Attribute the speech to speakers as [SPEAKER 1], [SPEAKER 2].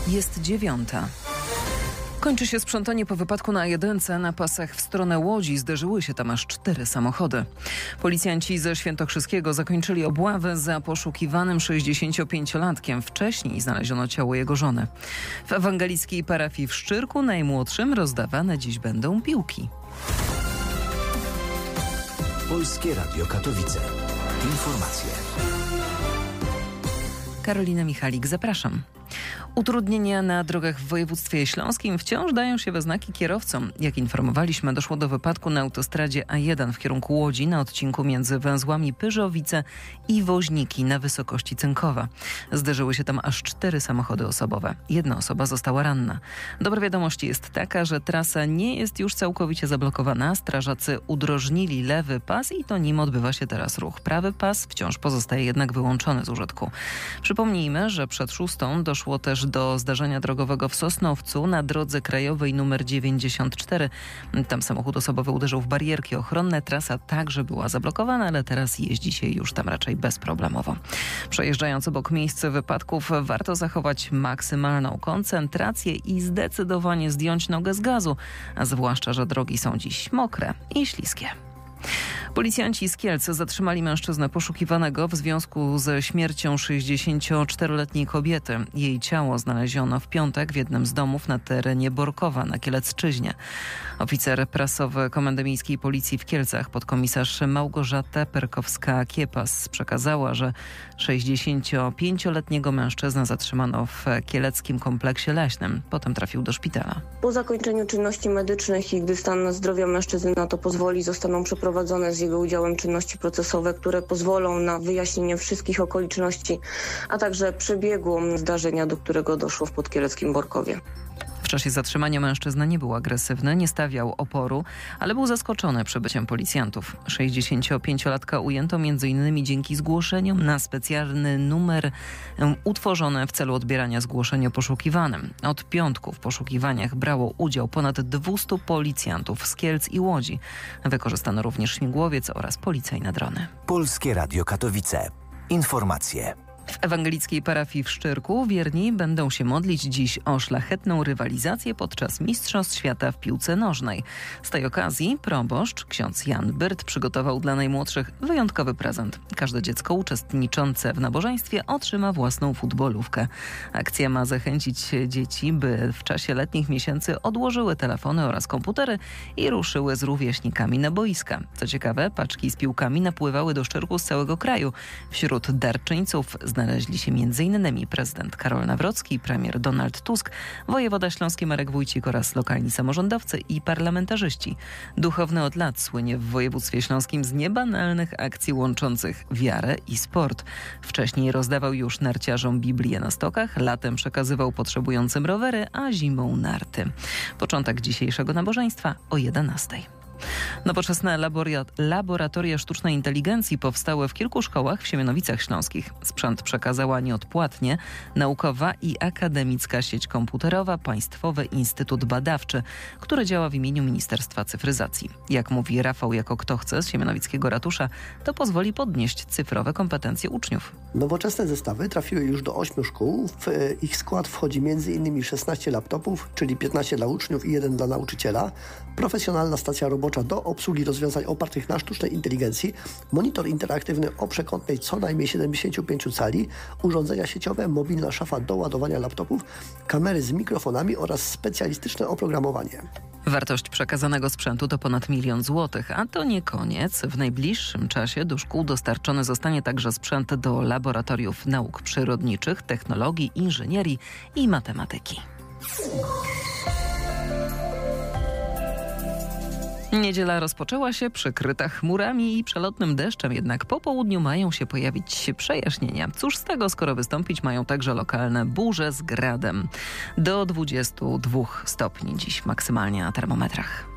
[SPEAKER 1] Jest 9:00. Kończy się sprzątanie po wypadku na A1. Na pasach w stronę Łodzi zderzyły się tam aż 4 samochody. Policjanci ze Świętokrzyskiego zakończyli obławę za poszukiwanym 65-latkiem. Wcześniej znaleziono ciało jego żony. W ewangelickiej parafii w Szczyrku najmłodszym rozdawane dziś będą piłki.
[SPEAKER 2] Polskie Radio Katowice. Informacje.
[SPEAKER 1] Karolina Michalik, zapraszam. Utrudnienia na drogach w województwie śląskim wciąż dają się we znaki kierowcom. Jak informowaliśmy, doszło do wypadku na autostradzie A1 w kierunku Łodzi na odcinku między węzłami Pyrzowice i Woźniki na wysokości Cynkowa. Zderzyły się tam aż 4 samochody osobowe. 1 osoba została ranna. Dobra wiadomość jest taka, że trasa nie jest już całkowicie zablokowana. Strażacy udrożnili lewy pas i to nim odbywa się teraz ruch. Prawy pas wciąż pozostaje jednak wyłączony z użytku. Przypomnijmy, że przed 6:00 doszło też do zdarzenia drogowego w Sosnowcu na drodze krajowej nr 94. Tam samochód osobowy uderzył w barierki ochronne. Trasa także była zablokowana, ale teraz jeździ się już tam raczej bezproblemowo. Przejeżdżając obok miejsc wypadków warto zachować maksymalną koncentrację i zdecydowanie zdjąć nogę z gazu, a zwłaszcza, że drogi są dziś mokre i śliskie. Policjanci z Kielc zatrzymali mężczyznę poszukiwanego w związku ze śmiercią 64-letniej kobiety. Jej ciało znaleziono w piątek w jednym z domów na terenie Borkowa na Kielecczyźnie. Oficer prasowy Komendy Miejskiej Policji w Kielcach, podkomisarz Małgorzata Perkowska-Kiepas, przekazała, że 65-letniego mężczyznę zatrzymano w kieleckim kompleksie leśnym. Potem trafił do szpitala.
[SPEAKER 3] Po zakończeniu czynności medycznych i gdy stan zdrowia mężczyzny na to pozwoli, zostaną przeprowadzone z jego udziałem czynności procesowe, które pozwolą na wyjaśnienie wszystkich okoliczności, a także przebiegu zdarzenia, do którego doszło w podkieleckim Borkowie.
[SPEAKER 1] W czasie zatrzymania mężczyzna nie był agresywny, nie stawiał oporu, ale był zaskoczony przybyciem policjantów. 65-latka ujęto m.in. dzięki zgłoszeniom na specjalny numer utworzony w celu odbierania zgłoszeń o poszukiwanym. Od piątku w poszukiwaniach brało udział ponad 200 policjantów z Kielc i Łodzi. Wykorzystano również śmigłowiec oraz policyjne drony.
[SPEAKER 2] Polskie Radio Katowice. Informacje.
[SPEAKER 1] W ewangelickiej parafii w Szczyrku wierni będą się modlić dziś o szlachetną rywalizację podczas Mistrzostw Świata w piłce nożnej. Z tej okazji proboszcz, ksiądz Jan Byrt, przygotował dla najmłodszych wyjątkowy prezent. Każde dziecko uczestniczące w nabożeństwie otrzyma własną futbolówkę. Akcja ma zachęcić dzieci, by w czasie letnich miesięcy odłożyły telefony oraz komputery i ruszyły z rówieśnikami na boiska. Co ciekawe, paczki z piłkami napływały do Szczyrku z całego kraju. Wśród darczyńców znaleźli się m.in. prezydent Karol Nawrocki, premier Donald Tusk, wojewoda śląski Marek Wójcik oraz lokalni samorządowcy i parlamentarzyści. Duchowny od lat słynie w województwie śląskim z niebanalnych akcji łączących wiarę i sport. Wcześniej rozdawał już narciarzom Biblię na stokach, latem przekazywał potrzebującym rowery, a zimą narty. Początek dzisiejszego nabożeństwa o 11:00. Nowoczesne laboratoria sztucznej inteligencji powstały w kilku szkołach w Siemianowicach Śląskich. Sprzęt przekazała nieodpłatnie Naukowa i Akademicka Sieć Komputerowa Państwowy Instytut Badawczy, który działa w imieniu Ministerstwa Cyfryzacji. Jak mówi Rafał Jako Kto Chce z Siemianowickiego Ratusza, to pozwoli podnieść cyfrowe kompetencje uczniów.
[SPEAKER 4] Nowoczesne zestawy trafiły już do 8 szkół. W ich skład wchodzi m.in. 16 laptopów, czyli 15 dla uczniów i 1 dla nauczyciela, profesjonalna stacja robocza do obsługi rozwiązań opartych na sztucznej inteligencji, monitor interaktywny o przekątnej co najmniej 75 cali, urządzenia sieciowe, mobilna szafa do ładowania laptopów, kamery z mikrofonami oraz specjalistyczne oprogramowanie.
[SPEAKER 1] Wartość przekazanego sprzętu to ponad 1 000 000 złotych, a to nie koniec. W najbliższym czasie do szkół dostarczony zostanie także sprzęt do laboratoriów nauk przyrodniczych, technologii, inżynierii i matematyki. Niedziela rozpoczęła się przykryta chmurami i przelotnym deszczem, jednak po południu mają się pojawić przejaśnienia. Cóż z tego, skoro wystąpić mają także lokalne burze z gradem. Do 22 stopni dziś maksymalnie na termometrach.